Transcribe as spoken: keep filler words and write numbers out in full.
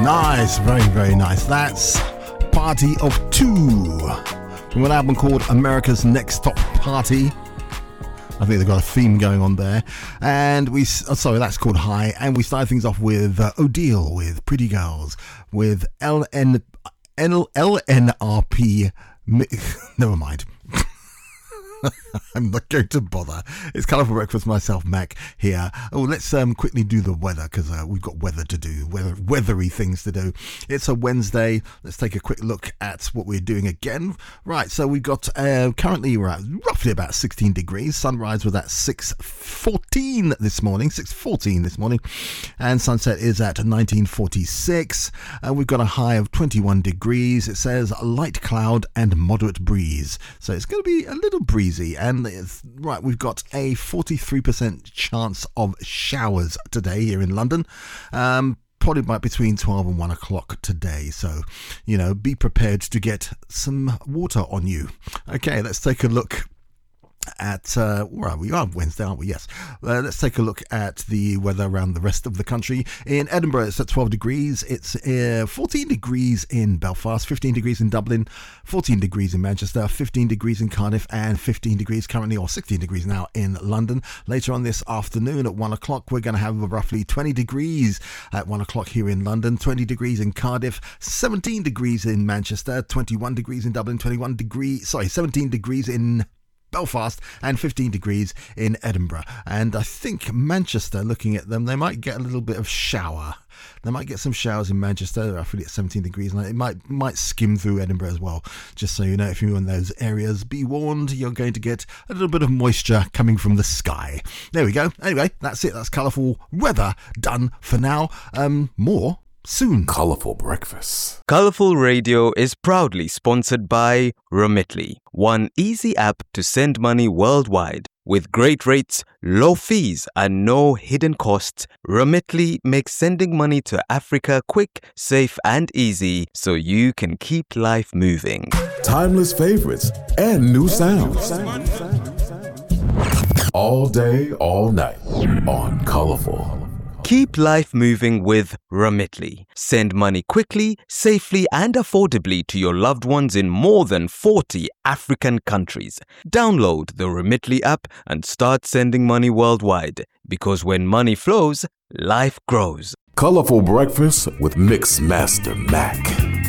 Nice, very, very nice. That's Party of Two from an album called America's Next Top Party. I think they've got a theme going on there. And we, oh, sorry, that's called High. And we started things off with uh, Odile with Pretty Girls, with L N, L N R P. Never mind. I'm not going to bother. It's Colourful Breakfast, myself, Mac, here. Oh, let's um, quickly do the weather, because uh, we've got weather to do, weather, weathery things to do. It's a Wednesday. Let's take a quick look at what we're doing again. Right, so we've got, uh, currently we're at roughly about sixteen degrees. Sunrise was at six fourteen this morning, six fourteen this morning. And sunset is at nineteen forty-six. Uh, we've got a high of twenty-one degrees. It says light cloud and moderate breeze. So it's going to be a little breezy. And it's, right, we've got a forty-three percent chance of showers today here in London. Um, probably about between twelve and one o'clock today. So, you know, be prepared to get some water on you. Okay, let's take a look at uh where are we? Oh, Wednesday, aren't we? Yes. Uh, let's take a look at the weather around the rest of the country. In Edinburgh, it's at twelve degrees. It's uh, fourteen degrees in Belfast, fifteen degrees in Dublin, fourteen degrees in Manchester, fifteen degrees in Cardiff, and fifteen degrees currently, or sixteen degrees now in London. Later on this afternoon at one o'clock, we're going to have roughly twenty degrees at one o'clock here in London, twenty degrees in Cardiff, seventeen degrees in Manchester, twenty-one degrees in Dublin, twenty-one degrees, sorry, seventeen degrees in Belfast, and fifteen degrees in Edinburgh. And I think Manchester, looking at them, they might get a little bit of shower. They might get some showers in Manchester, roughly at seventeen degrees, and it might might skim through Edinburgh as well. Just so you know, if you're in those areas, be warned, you're going to get a little bit of moisture coming from the sky. There we go. Anyway, that's it. That's colourful weather done for now. Um, more soon. Colourful Breakfast. Colourful Radio is proudly sponsored by Remitly, one easy app to send money worldwide. With great rates, low fees, and no hidden costs, Remitly makes sending money to Africa quick, safe, and easy so you can keep life moving. Timeless favorites and new sounds. All day, all night on Colourful. Keep life moving with Remitly. Send money quickly, safely, and affordably to your loved ones in more than forty African countries. Download the Remitly app and start sending money worldwide. Because when money flows, life grows. Colourful Breakfast with Mix Master Mac.